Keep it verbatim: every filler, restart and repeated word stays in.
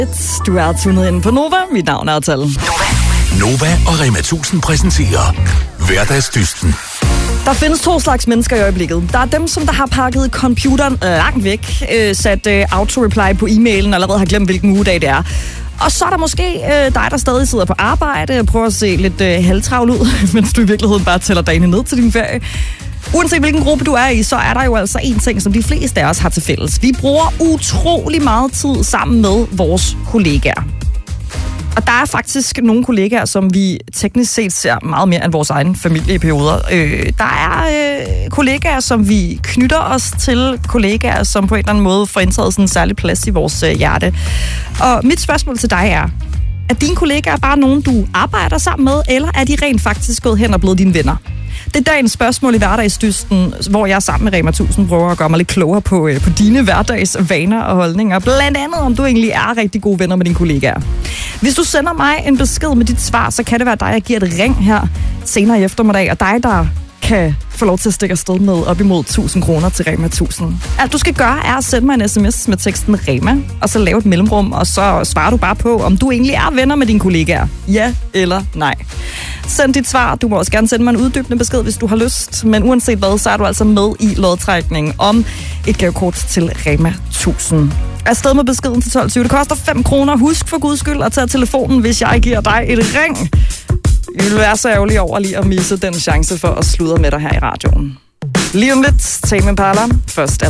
Du er tunet ind på Nova. Mit navn er Tal. Nova og Rema tusind præsenterer Hverdagsdysten. Der findes to slags mennesker i øjeblikket. Der er dem, som der har pakket computeren langt væk, øh, sat øh, auto-reply på e-mailen og allerede har glemt, hvilken ugedag det er. Og så er der måske øh, dig, der stadig sidder på arbejde og prøver at se lidt øh, halvtravl ud, mens du i virkeligheden bare tæller dagene ned til din ferie. Uanset hvilken gruppe du er i, så er der jo altså en ting, som de fleste af os har til fælles. Vi bruger utrolig meget tid sammen med vores kollegaer. Og der er faktisk nogle kollegaer, som vi teknisk set ser meget mere end vores egen familie i perioder. Øh, der er øh, kollegaer, som vi knytter os til, kollegaer, som på en eller anden måde får indtaget sådan en særlig plads i vores øh, hjerte. Og mit spørgsmål til dig er, er dine kollegaer bare nogen, du arbejder sammen med, eller er de rent faktisk gået hen og blevet dine venner? Det er dagens spørgsmål i Hverdagsdysten, hvor jeg sammen med Rema tusind prøver at gøre mig lidt klogere på, øh, på dine hverdagsvaner og holdninger. Blandt andet, om du egentlig er rigtig gode venner med dine kollegaer. Hvis du sender mig en besked med dit svar, så kan det være dig, jeg giver et ring her senere i eftermiddag, og dig, der kan få lov til at stikke afsted med op imod tusind kroner til Rema tusind. Alt du skal gøre, er at sende mig en sms med teksten Rema, og så lave et mellemrum, og så svarer du bare på, om du egentlig er venner med dine kollegaer. Ja eller nej. Send dit svar. Du må også gerne sende mig en uddybende besked, hvis du har lyst. Men uanset hvad, så er du altså med i lodtrækningen om et gavekort til Rema tusind. Afsted med beskeden til tolv tyve. Det koster fem kroner. Husk for guds skyld at tage telefonen, hvis jeg giver dig et ring. Jeg vil være så ærgerlig over lige at misse den chance for at sludre med dig her i radioen. Lige om lidt, Tame Impala. Først